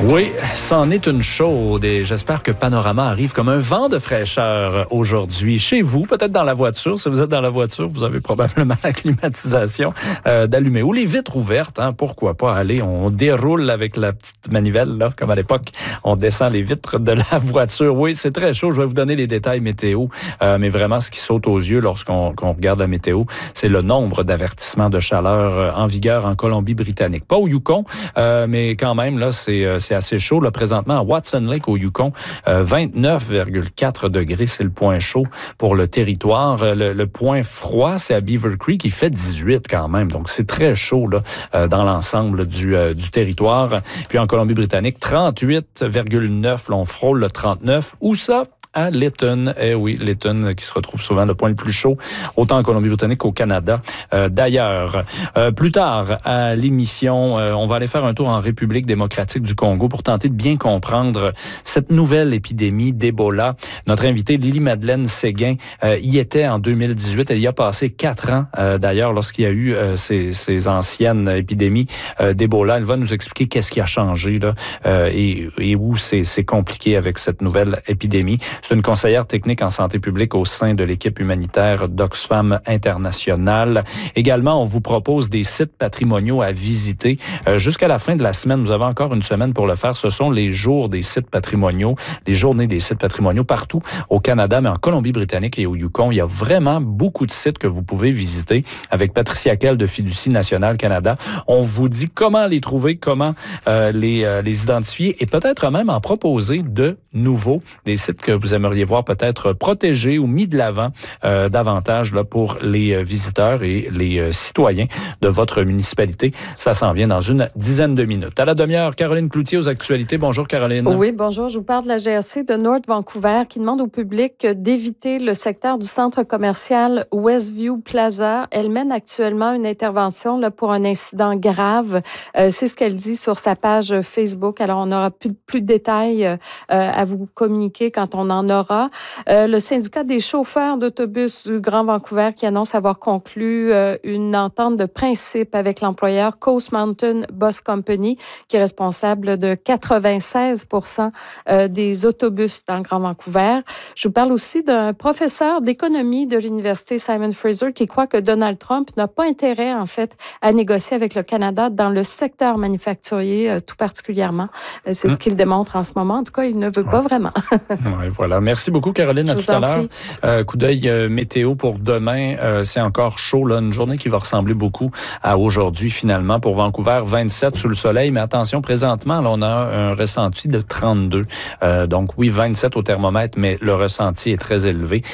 Oui, c'en est une chaude et j'espère que Panorama arrive comme un vent de fraîcheur aujourd'hui chez vous, peut-être dans la voiture. Si vous êtes dans la voiture, vous avez probablement la climatisation d'allumer ou les vitres ouvertes. Pourquoi pas? Allez, on déroule avec la petite manivelle, là, comme à l'époque, on descend les vitres de la voiture. Oui, c'est très chaud. Je vais vous donner les détails météo, mais vraiment, ce qui saute aux yeux lorsqu'on regarde la météo, c'est le nombre d'avertissements de chaleur en vigueur en Colombie-Britannique. Pas au Yukon, mais quand même, là, c'est assez chaud. Là, présentement, à Watson Lake, au Yukon, 29,4 degrés, c'est le point chaud pour le territoire. Le point froid, c'est à Beaver Creek, il fait 18 quand même. Donc, c'est très chaud là, dans l'ensemble du territoire. Puis en Colombie-Britannique, 38,9. Là, on frôle le 39. Où ça? À Lytton. Eh oui, Lytton qui se retrouve souvent le point le plus chaud, autant en Colombie-Britannique qu'au Canada. D'ailleurs, plus tard à l'émission, on va aller faire un tour en République démocratique du Congo pour tenter de bien comprendre cette nouvelle épidémie d'Ebola. Notre invitée Lily-Madeleine Séguin y était en 2018. Elle y a passé 4 ans, d'ailleurs, lorsqu'il y a eu ces anciennes épidémies d'Ebola. Elle va nous expliquer qu'est-ce qui a changé là, et où c'est compliqué avec cette nouvelle épidémie. C'est une conseillère technique en santé publique au sein de l'équipe humanitaire d'Oxfam International. Également, on vous propose des sites patrimoniaux à visiter. Jusqu'à la fin de la semaine, nous avons encore une semaine pour le faire. Ce sont les jours des sites patrimoniaux, les journées des sites patrimoniaux partout au Canada, mais en Colombie-Britannique et au Yukon. Il y a vraiment beaucoup de sites que vous pouvez visiter. Avec Patricia Kell de Fiducie Nationale Canada, on vous dit comment les trouver, comment les identifier et peut-être même en proposer de nouveaux, des sites que vous aimeriez voir peut-être protégés ou mis de l'avant davantage là, pour les visiteurs et les citoyens de votre municipalité. Ça s'en vient dans une dizaine de minutes. À la demi-heure, Caroline Cloutier aux actualités. Bonjour Caroline. Oui, bonjour. Je vous parle de la GRC de North Vancouver qui demande au public d'éviter le secteur du centre commercial Westview Plaza. Elle mène actuellement une intervention là, pour un incident grave. C'est ce qu'elle dit sur sa page Facebook. Alors, on n'aura plus de détails à vous communiquer quand on en aura. Le syndicat des chauffeurs d'autobus du Grand Vancouver qui annonce avoir conclu une entente de principe avec l'employeur Coast Mountain Bus Company qui est responsable de 96% des autobus dans le Grand Vancouver. Je vous parle aussi d'un professeur d'économie de l'université Simon Fraser qui croit que Donald Trump n'a pas intérêt en fait à négocier avec le Canada dans le secteur manufacturier tout particulièrement. C'est ce qu'il démontre en ce moment. En tout cas, il ne veut pas vraiment. Oui, voilà. Merci beaucoup, Caroline. À tout à l'heure. Coup d'œil météo pour demain. C'est encore chaud, là. Une journée qui va ressembler beaucoup à aujourd'hui, finalement. Pour Vancouver, 27 sous le soleil. Mais attention, présentement, là, on a un ressenti de 32. Donc, oui, 27 au thermomètre, mais le ressenti est très élevé.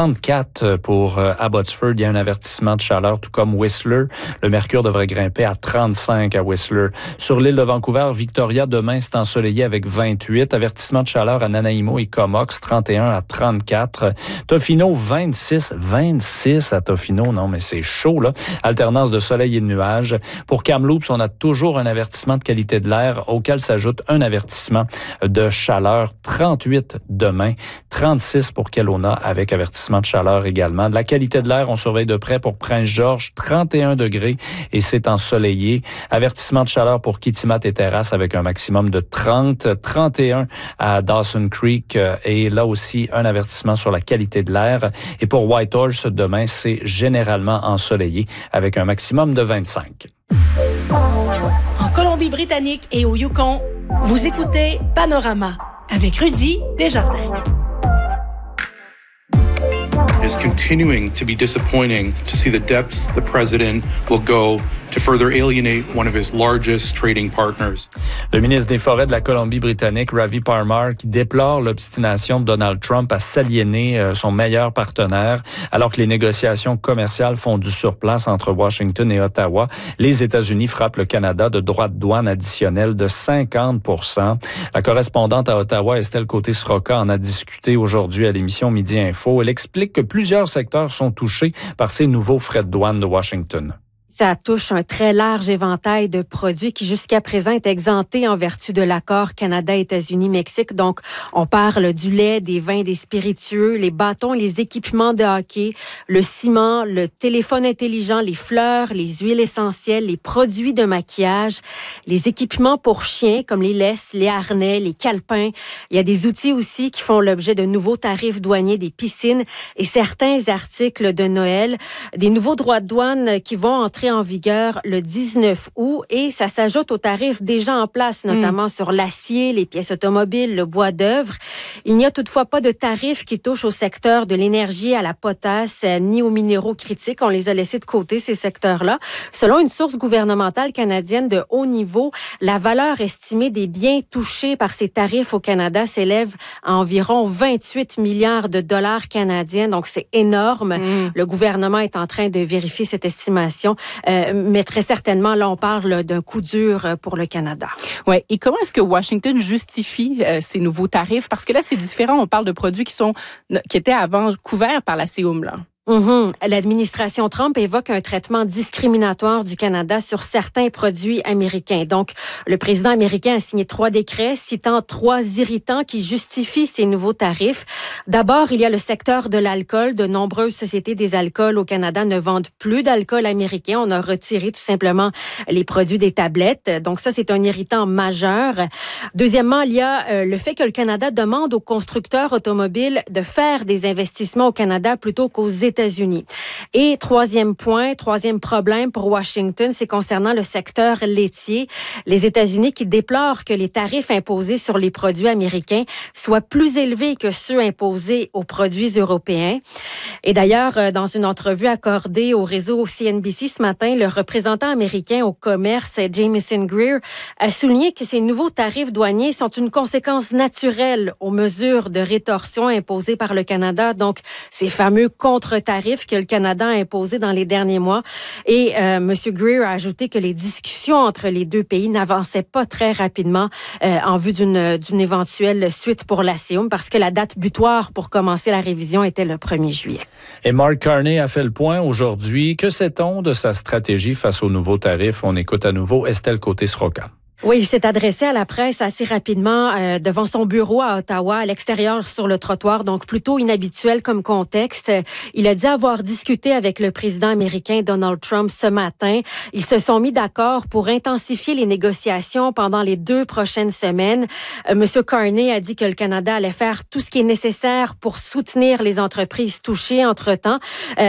34 pour Abbotsford. Il y a un avertissement de chaleur, tout comme Whistler. Le mercure devrait grimper à 35 à Whistler. Sur l'île de Vancouver, Victoria, demain, c'est ensoleillé avec 28. Avertissement de chaleur à Nanaimo et Comox, 31 à 34. Tofino, 26 à Tofino. Non, mais c'est chaud, là. Alternance de soleil et de nuages. Pour Kamloops, on a toujours un avertissement de qualité de l'air auquel s'ajoute un avertissement de chaleur. 38 demain, 36 pour Kelowna avec avertissement de chaleur également. De la qualité de l'air, on surveille de près pour Prince-Georges, 31 degrés et c'est ensoleillé. Avertissement de chaleur pour Kitimat et Terrasse avec un maximum de 30, 31 à Dawson Creek et là aussi un avertissement sur la qualité de l'air. Et pour Whitehorse, demain, c'est généralement ensoleillé avec un maximum de 25. En Colombie-Britannique et au Yukon, vous écoutez Panorama avec Rudy Desjardins. It is continuing to be disappointing to see the depths the president will go to further alienate one of his largest trading partners. Le ministre des Forêts de la Colombie-Britannique, Ravi Parmar, qui déplore l'obstination de Donald Trump à s'aliéner son meilleur partenaire, alors que les négociations commerciales font du surplace entre Washington et Ottawa. Les États-Unis frappent le Canada de droits de douane additionnels de 50%. La correspondante à Ottawa, Estelle Côté-Sroka, en a discuté aujourd'hui à l'émission Midi Info. Elle explique que plusieurs secteurs sont touchés par ces nouveaux frais de douane de Washington. Ça touche un très large éventail de produits qui jusqu'à présent est exempté en vertu de l'accord Canada-États-Unis-Mexique. Donc, on parle du lait, des vins, des spiritueux, les bâtons, les équipements de hockey, le ciment, le téléphone intelligent, les fleurs, les huiles essentielles, les produits de maquillage, les équipements pour chiens comme les laisses, les harnais, les calepins. Il y a des outils aussi qui font l'objet de nouveaux tarifs douaniers, des piscines et certains articles de Noël, des nouveaux droits de douane qui vont entrer en vigueur le 19 août et ça s'ajoute aux tarifs déjà en place, notamment sur l'acier, les pièces automobiles, le bois d'œuvre. Il n'y a toutefois pas de tarifs qui touchent au secteur de l'énergie, à la potasse, ni aux minéraux critiques. On les a laissés de côté, ces secteurs-là. Selon une source gouvernementale canadienne de haut niveau, la valeur estimée des biens touchés par ces tarifs au Canada s'élève à environ 28 milliards de dollars canadiens. Donc, c'est énorme. Le gouvernement est en train de vérifier cette estimation. Mais très certainement, là, on parle d'un coup dur pour le Canada. Ouais. Et comment est-ce que Washington justifie ces nouveaux tarifs? Parce que là, c'est différent. On parle de produits qui étaient avant couverts par la CIUM, là. L'administration Trump évoque un traitement discriminatoire du Canada sur certains produits américains. Donc, le président américain a signé 3 décrets citant 3 irritants qui justifient ces nouveaux tarifs. D'abord, il y a le secteur de l'alcool. De nombreuses sociétés des alcools au Canada ne vendent plus d'alcool américain. On a retiré tout simplement les produits des tablettes. Donc, ça, c'est un irritant majeur. Deuxièmement, il y a le fait que le Canada demande aux constructeurs automobiles de faire des investissements au Canada plutôt qu'aux États-Unis. Et troisième problème pour Washington, c'est concernant le secteur laitier. Les États-Unis qui déplorent que les tarifs imposés sur les produits américains soient plus élevés que ceux imposés aux produits européens. Et d'ailleurs, dans une entrevue accordée au réseau CNBC ce matin, le représentant américain au commerce, Jamieson Greer, a souligné que ces nouveaux tarifs douaniers sont une conséquence naturelle aux mesures de rétorsion imposées par le Canada. Donc, ces fameux contre-tarifs que le Canada a imposés dans les derniers mois. Et M. Greer a ajouté que les discussions entre les deux pays n'avançaient pas très rapidement en vue d'une éventuelle suite pour la CIUM parce que la date butoir pour commencer la révision était le 1er juillet. Et Mark Carney a fait le point aujourd'hui. Que sait-on de sa stratégie face aux nouveaux tarifs? On écoute à nouveau Estelle Côté-Sroka. Oui, il s'est adressé à la presse assez rapidement devant son bureau à Ottawa, à l'extérieur sur le trottoir, donc plutôt inhabituel comme contexte. Il a dit avoir discuté avec le président américain Donald Trump ce matin. Ils se sont mis d'accord pour intensifier les négociations pendant les 2 prochaines semaines. Monsieur Carney a dit que le Canada allait faire tout ce qui est nécessaire pour soutenir les entreprises touchées entre-temps.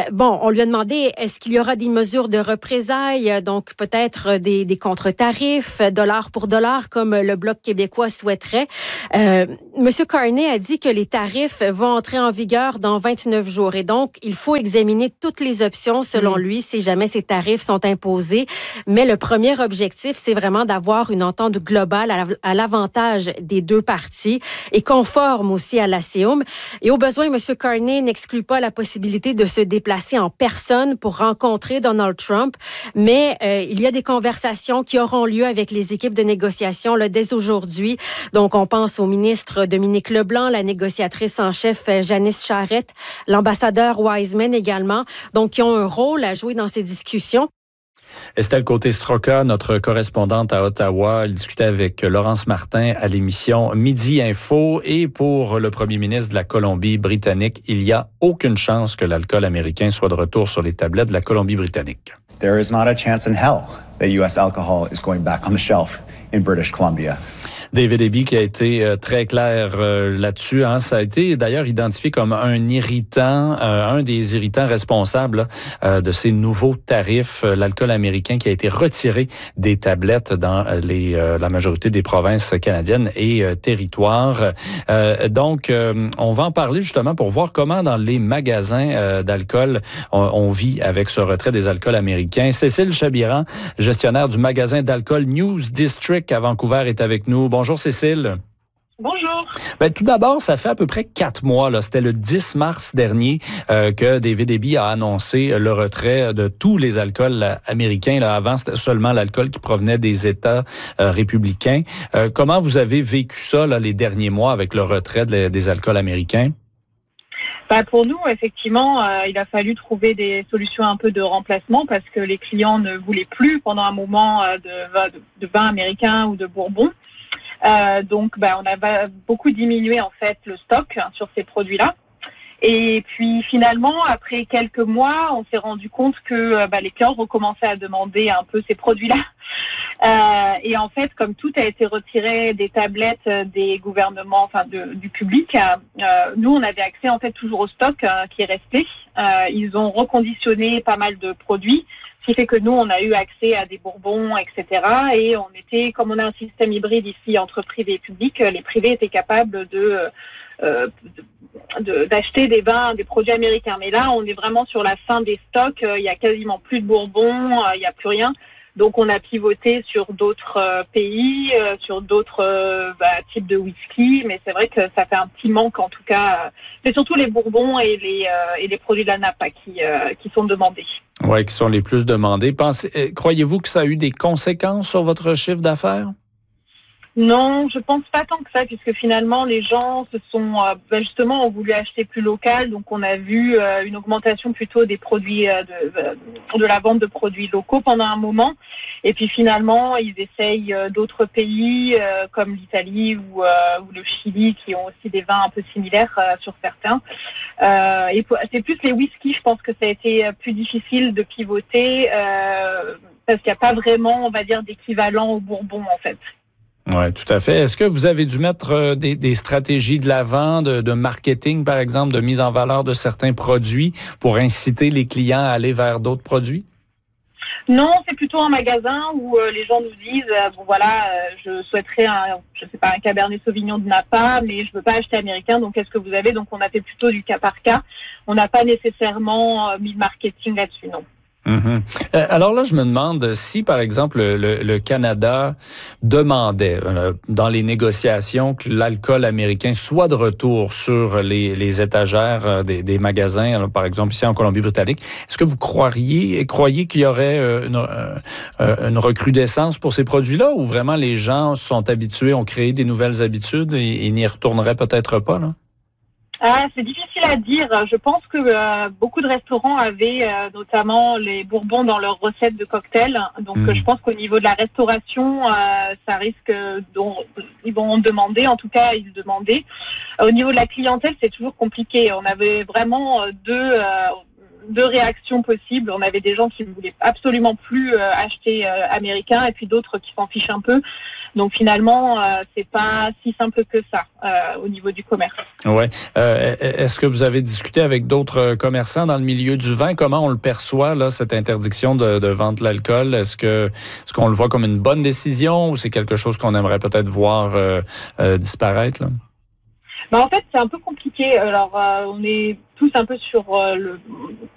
On lui a demandé est-ce qu'il y aura des mesures de représailles, donc peut-être des contre-tarifs, dollar pour dollar, comme le Bloc québécois souhaiterait. Monsieur Carney a dit que les tarifs vont entrer en vigueur dans 29 jours. Et donc, il faut examiner toutes les options, selon lui, si jamais ces tarifs sont imposés. Mais le premier objectif, c'est vraiment d'avoir une entente globale à l'avantage des deux parties et conforme aussi à la CIUM. Et au besoin, Monsieur Carney n'exclut pas la possibilité de se déplacer en personne pour rencontrer Donald Trump. Mais il y a des conversations qui auront lieu avec les équipes de négociation là, dès aujourd'hui. Donc, on pense au ministre Dominique Leblanc, la négociatrice en chef Janice Charette, l'ambassadeur Wiseman également, donc qui ont un rôle à jouer dans ces discussions. Estelle Côté-Sroka, notre correspondante à Ottawa, elle discutait avec Laurence Martin à l'émission Midi Info. Et pour le premier ministre de la Colombie-Britannique, il n'y a aucune chance que l'alcool américain soit de retour sur les tablettes de la Colombie-Britannique. There is not a chance in hell that U.S. alcohol is going back on the shelf in British Columbia. David Eby qui a été très clair là-dessus. Ça a été d'ailleurs identifié comme un irritant, un des irritants responsables de ces nouveaux tarifs. L'alcool américain qui a été retiré des tablettes dans la majorité des provinces canadiennes et territoires. Donc, on va en parler justement pour voir comment dans les magasins d'alcool, on vit avec ce retrait des alcools américains. Cécile Chabiran, gestionnaire du magasin d'alcool News District à Vancouver, est avec nous. Bonjour Cécile. Bonjour. Tout d'abord, ça fait à peu près 4 mois, là, c'était le 10 mars dernier que David Eby a annoncé le retrait de tous les alcools américains. Là, avant, c'était seulement l'alcool qui provenait des États républicains. Comment vous avez vécu ça là, les derniers mois avec le retrait des alcools américains? Pour nous, effectivement, il a fallu trouver des solutions un peu de remplacement parce que les clients ne voulaient plus pendant un moment de vin américain ou de bourbon. Donc, on a beaucoup diminué en fait le stock sur ces produits-là. Et puis finalement, après quelques mois, on s'est rendu compte que les clients recommençaient à demander un peu ces produits-là. Et en fait, comme tout a été retiré des tablettes des gouvernements, du public, nous on avait accès en fait toujours au stock qui est resté. Ils ont reconditionné pas mal de produits, ce qui fait que nous on a eu accès à des bourbons, etc. Et on était, comme on a un système hybride ici entre privé et public, les privés étaient capables d'acheter des vins, des produits américains. Mais là, on est vraiment sur la fin des stocks. Il y a quasiment plus de bourbon, il y a plus rien. Donc, on a pivoté sur d'autres pays, sur d'autres types de whisky. Mais c'est vrai que ça fait un petit manque, en tout cas. C'est surtout les bourbons et les produits de la Napa qui sont demandés. Oui, qui sont les plus demandés. Croyez-vous que ça a eu des conséquences sur votre chiffre d'affaires? Non, je pense pas tant que ça, puisque finalement les gens se sont justement ont voulu acheter plus local, donc on a vu une augmentation plutôt des produits de la vente de produits locaux pendant un moment, et puis finalement ils essayent d'autres pays comme l'Italie ou le Chili qui ont aussi des vins un peu similaires sur certains. Et c'est plus les whiskies, je pense que ça a été plus difficile de pivoter parce qu'il n'y a pas vraiment, on va dire, d'équivalent au bourbon en fait. Oui, tout à fait. Est-ce que vous avez dû mettre des stratégies de l'avant, de marketing, par exemple, de mise en valeur de certains produits pour inciter les clients à aller vers d'autres produits? Non, c'est plutôt un magasin où les gens nous disent je souhaiterais un Cabernet Sauvignon de Napa, mais je veux pas acheter américain, donc qu'est-ce que vous avez? Donc on a fait plutôt du cas par cas. On n'a pas nécessairement mis de marketing là-dessus, non. Mm-hmm. Alors là, je me demande si, par exemple, le Canada demandait dans les négociations que l'alcool américain soit de retour sur les étagères des magasins, alors, par exemple ici en Colombie-Britannique. Est-ce que vous croyez qu'il y aurait une recrudescence pour ces produits-là ou vraiment les gens sont habitués, ont créé des nouvelles habitudes et n'y retourneraient peut-être pas, là? C'est difficile à dire. Je pense que beaucoup de restaurants avaient notamment les bourbons dans leurs recettes de cocktails. Donc, je pense qu'au niveau de la restauration, ça risque ils vont demander. En tout cas, ils demandaient. Au niveau de la clientèle, c'est toujours compliqué. On avait vraiment deux réactions possibles. On avait des gens qui ne voulaient absolument plus acheter américain et puis d'autres qui s'en fichent un peu. Donc finalement, c'est pas si simple que ça au niveau du commerce. Ouais. Est-ce que vous avez discuté avec d'autres commerçants dans le milieu du vin? Comment on le perçoit, là, cette interdiction de vendre l'alcool? Est-ce qu'on le voit comme une bonne décision ou c'est quelque chose qu'on aimerait peut-être voir disparaître, là? En fait, c'est un peu compliqué. Alors, on est tous un peu sur